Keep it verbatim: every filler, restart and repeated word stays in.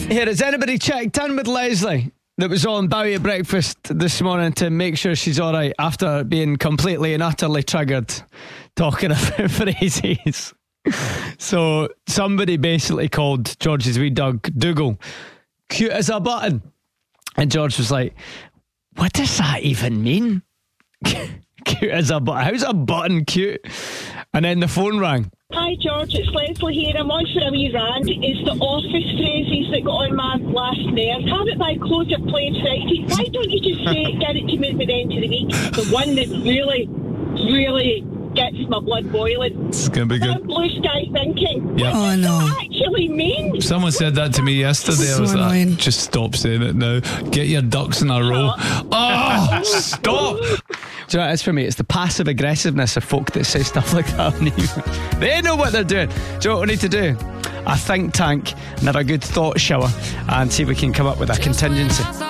Here, has anybody checked in with Leslie that was on Bowie at breakfast this morning to make sure she's alright after being completely and utterly triggered talking about phrases? So somebody basically called George's wee dog Dougal cute as a button, and George was like, what does that even mean? Cute as a button? How's a button cute? And then the phone rang. Hi George, it's Leslie here. I'm on for a wee rant. It's the office phrases that got on my last nerve. Have it by close your play Friday. Why don't you just say get it to me at the end of the week? The one that really, really gets my blood boiling. It's going to be good. Blue sky thinking. Yep. What Oh, does no. that actually mean? Someone said that to me yesterday. So I was annoying. like, just stop saying it now. Get your ducks in a row. Oh, stop. Do you know what it is for me? It's the passive aggressiveness of folk that say stuff like that on email. They know what they're doing. Do you know what we need to do? A think tank and have a good thought shower and see if we can come up with a contingency.